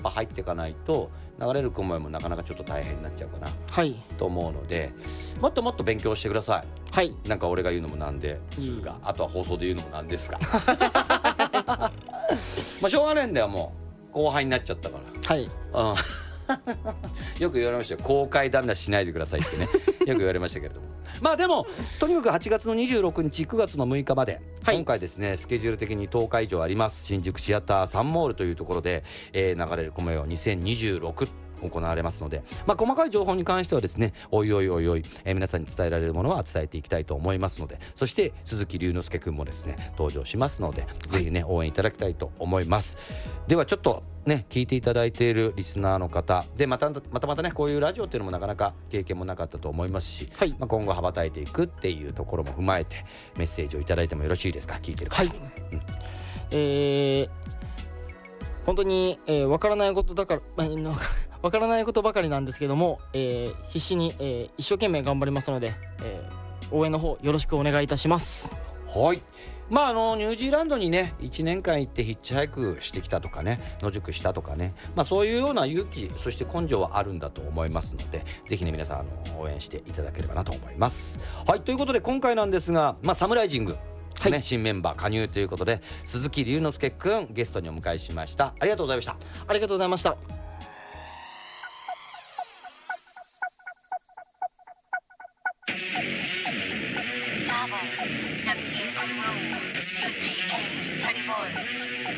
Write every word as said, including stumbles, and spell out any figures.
ぱ入っていかないと流れる雲へもなかなかちょっと大変になっちゃうかな、はい、と思うので、もっともっと勉強してください。はい、なんか俺が言うのもなんですが、あとは放送で言うのもなんですがまあしょうがないんだよ、もう後輩になっちゃったから。はい、うんよく言われましたよ、公開ダメ出ししないでくださいってねよく言われましたけれども、まあでもとにかくはちがつのにじゅうろくにちくがつのむいかまで、はい、今回ですねスケジュール的にとおか以上あります。新宿シアターサンモールというところで、えー、流れる雲よにせんにじゅうろく行われますので、まあ、細かい情報に関してはですね、おいおいおいおい、えー、皆さんに伝えられるものは伝えていきたいと思いますので、そして鈴木隆之介くんもですね登場しますので、ぜひね応援いただきたいと思います。ではちょっとね聞いていただいているリスナーの方で、またまたまたねこういうラジオっていうのもなかなか経験もなかったと思いますし、はい、まあ、今後羽ばたいていくっていうところも踏まえてメッセージをいただいてもよろしいですか。聞いてる方、はい、うん、 えー、本当に、えー、分からないことだから、わからないことばかりなんですけども、えー、必死に、えー、一生懸命頑張りますので、えー、応援の方よろしくお願いいたします。 はい、まああのニュージーランドにねいちねんかん行ってヒッチハイクしてきたとかね、野宿したとかね、まあそういうような勇気そして根性はあるんだと思いますので、ぜひね皆さんあの応援していただければなと思います。はい、ということで今回なんですが、まあサムライジング、はいね、新メンバー加入ということで鈴木隆之介くんゲストにお迎えしました。ありがとうございました。 ありがとうございました。 Navigate on roll, U T A, Teddy Boys.